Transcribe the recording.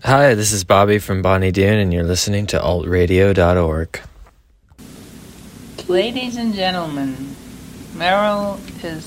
Hi, this is Bobby from Bonnie Doon, and you're listening to altradio.org. Ladies and gentlemen, Meryl is